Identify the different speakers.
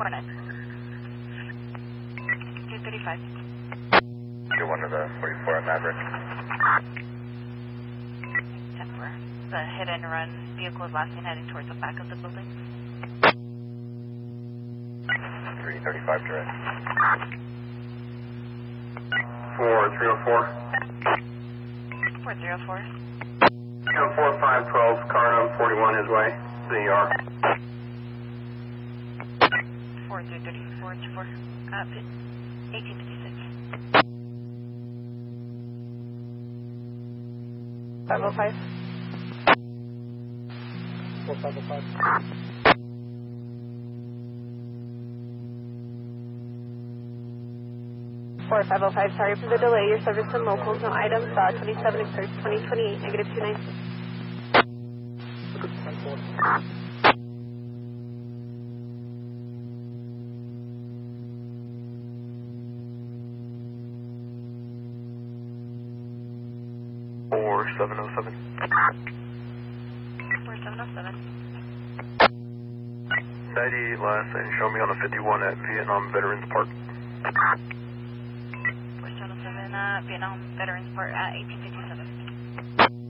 Speaker 1: 49. 235.
Speaker 2: Get one to the 44 at Maverick.
Speaker 1: 10-4. The hit and run vehicle is last seen heading towards the back of the building.
Speaker 2: 335 direct.
Speaker 3: 4304.
Speaker 1: 404.
Speaker 3: 4512, Carnum 41 his way to the ER.
Speaker 1: 4334, 1856.
Speaker 4: 505.
Speaker 5: 4505.
Speaker 4: 4505, sorry for the delay. Your service and locals, no items. 27 express 2028, negative 296.
Speaker 5: 10-4.
Speaker 2: Or 707.
Speaker 1: 4707.
Speaker 2: 98 last and show me on the 51 at Vietnam Veterans Park.
Speaker 1: 4707, Vietnam Veterans Park at 1857.